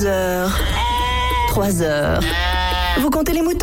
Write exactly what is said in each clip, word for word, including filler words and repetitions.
heures, trois heures. Vous comptez les moutons ?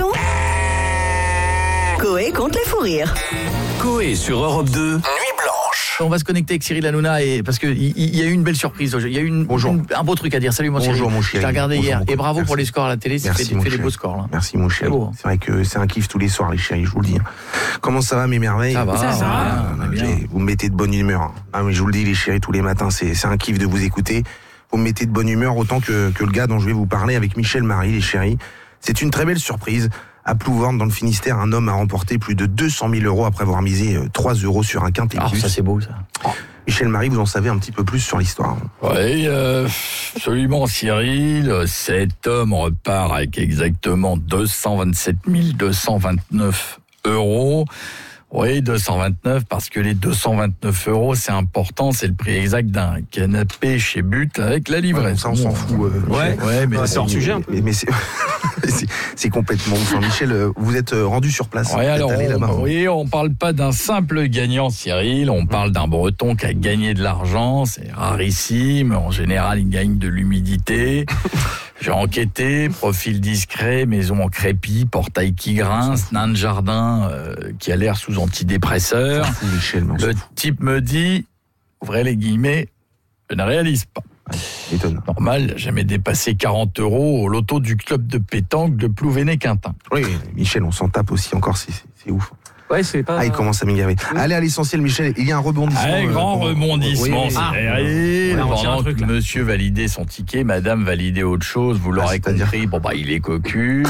Coé compte les fous rires. Coé sur Europe deux, Nuit Blanche. On va se connecter avec Cyril Hanouna et parce que il, il y a eu une belle surprise. Il y a eu une, une, un beau truc à dire. Salut mon Cyril. Bonjour mon chéri. J'ai regardé Bonjour, hier mon et bravo merci. pour les scores à la télé. Tu fais, fais des beaux scores là. Merci mon chéri. C'est beau. C'est vrai que c'est un kiff tous les soirs les chéris, je vous le dis. Comment ça va mes merveilles? Ça va, ça, ça va. va. J'ai- Vous me mettez de bonne humeur. Ah, mais je vous le dis les chéris tous les matins, c'est, c'est un kiff de vous écouter. Vous me mettez de bonne humeur autant que, que le gars dont je vais vous parler avec Michel Marie, les chéris. C'est une très belle surprise. À Plouvorne, dans le Finistère, un homme a remporté plus de deux cent mille euros après avoir misé trois euros sur un quintet Ah, plus. ça c'est beau ça. Michel Marie, vous en savez un petit peu plus sur l'histoire. Oui, euh, absolument Cyril. Cet homme repart avec exactement deux cent vingt-sept mille deux cent vingt-neuf euros. Oui, deux cent vingt-neuf, parce que les deux cent vingt-neuf euros, c'est important, c'est le prix exact d'un canapé chez But avec la livraison. Ouais, ça, on s'en fout. Euh, Ouais, Michel. ouais, mais c'est hors sujet un peu. Mais, mais c'est, c'est, c'est complètement ouf. Michel, euh, vous êtes euh, rendu sur place. Ouais, Vous êtes alors, allé là-bas. on, oui, on parle pas d'un simple gagnant, Cyril. On parle d'un Breton qui a gagné de l'argent. C'est rarissime. En général, il gagne de l'humidité. J'ai enquêté, profil discret, maison en crépi, portail qui grince, nain de jardin euh, qui a l'air sous antidépresseur. Fou, Michel, mais on Le s'en fout. type me dit, ouvrez les guillemets, je ne réalise pas. Étonnant. Normal, jamais dépassé quarante euros au loto du club de pétanque de Plouvéné-Quintin. Oui, Michel, on s'en tape aussi encore, c'est, c'est, c'est ouf. Ouais, c'est pas. Ah, il commence à m'énerver. Allez à l'essentiel, Michel, il y a un rebondissement. Un euh, grand pour- rebondissement, Oui, oui. Cyril. Ouais, on tient un Pendant truc, que là. monsieur validait son ticket, madame validait autre chose, vous l'aurez Ah, c'est-à-dire compris. Bon, bah, il est cocu.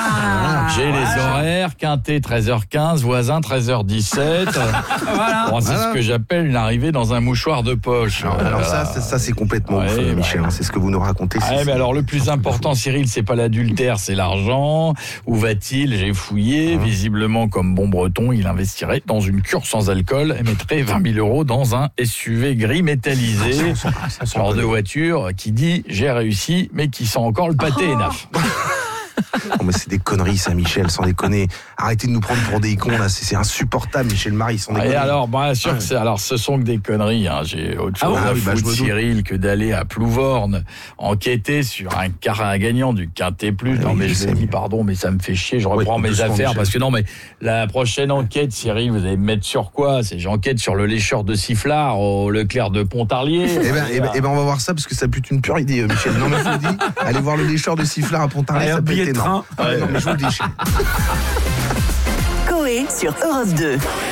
J'ai les horaires, quintet treize heures quinze, voisin treize heures dix-sept. Voilà. Bon, c'est Voilà. ce que j'appelle une arrivée dans un mouchoir de poche. Alors, alors Voilà. ça, ça, ça, c'est complètement Ouais, ouf, euh, bah, Michel. hein, c'est ce que vous nous racontez. c'est- Ouais, mais c'est- alors le plus important, Cyril, c'est pas l'adultère, c'est l'argent. Où va-t-il? J'ai fouillé. Hein Visiblement, comme bon breton, il investirait dans une cure sans alcool et mettrait vingt mille euros dans un S U V gris métallisé. Genre de voiture qui dit j'ai réussi, mais qui sent encore le pâté naf. Non, mais c'est des conneries, ça, Michel, sans déconner. Arrêtez de nous prendre pour des cons, là. C'est, c'est insupportable, Michel Marie, sans déconner. Et alors, bien sûr que c'est, alors, ce sont que des conneries. Hein. J'ai autre chose Ah à oui, bah, je foutre, me doute. Cyril, que d'aller à Plouvorne enquêter sur un car un gagnant du Quintet Plus. Ouais, non, oui, mais je je sais, le dis, mais- pardon, mais ça me fait chier. Je reprends Ouais, mes doucement, affaires Michel. parce que non, mais la prochaine enquête, Cyril, vous allez me mettre sur quoi? C'est j'enquête sur le lécheur de sifflard au Leclerc de Pontarlier. Eh ben, eh ben, eh ben, on va voir ça parce que ça pue une pure idée, euh, Michel. Non, mais je vous le dis, allez voir le lécheur de sifflard à Pontarlier, Allez, ça un peut billet être de énorme. train. Ouais, non, mais je vous le dis, Michel. Coé sur Europe deux.